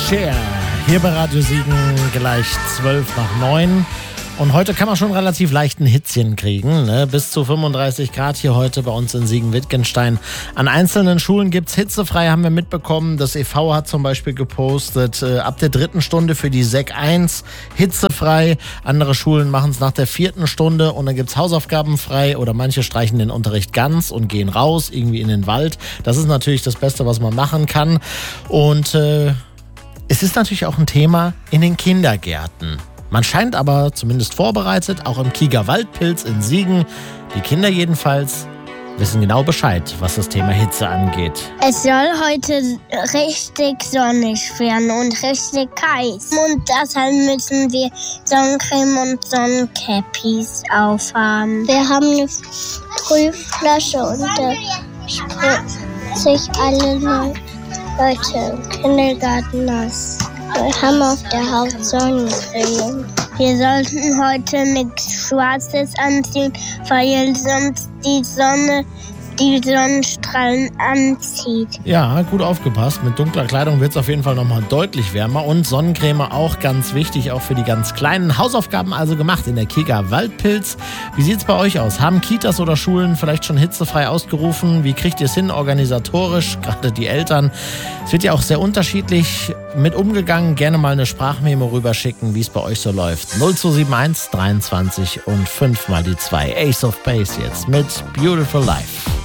Cher, hier bei Radio Siegen, gleich 8:12. Und heute kann man schon relativ leichten Hitzchen kriegen, ne? Bis zu 35 Grad hier heute bei uns in Siegen-Wittgenstein. An einzelnen Schulen gibt es hitzefrei, haben wir mitbekommen. Das e.V. hat zum Beispiel gepostet, ab der 3. Stunde für die Sek 1 hitzefrei. Andere Schulen machen es nach der 4. Stunde und dann gibt es Hausaufgaben frei oder manche streichen den Unterricht ganz und gehen raus, irgendwie in den Wald. Das ist natürlich das Beste, was man machen kann. Und es ist natürlich auch ein Thema in den Kindergärten. Man scheint aber zumindest vorbereitet, auch im Kieger Waldpilz in Siegen. Die Kinder jedenfalls wissen genau Bescheid, was das Thema Hitze angeht. Es soll heute richtig sonnig werden und richtig heiß. Und deshalb müssen wir Sonnencreme und Sonnencappies aufhaben. Wir haben eine Sprühflasche und da spritzen sich alle Leute im Kindergarten nass. Wir haben auf der Haut Sonnencreme. Wir sollten heute nichts Schwarzes anziehen, weil sonst die Sonne die Sonnenstrahlen anzieht. Ja, gut aufgepasst. Mit dunkler Kleidung wird es auf jeden Fall nochmal deutlich wärmer. Und Sonnencreme auch ganz wichtig, auch für die ganz Kleinen. Hausaufgaben also gemacht in der Kieger Waldpilz. Wie sieht es bei euch aus? Haben Kitas oder Schulen vielleicht schon hitzefrei ausgerufen? Wie kriegt ihr es hin organisatorisch? Gerade die Eltern. Es wird ja auch sehr unterschiedlich mit umgegangen. Gerne mal eine Sprachmemo rüberschicken, wie es bei euch so läuft. 0271 23 und 5 mal die 2. Ace of Base jetzt mit Beautiful Life.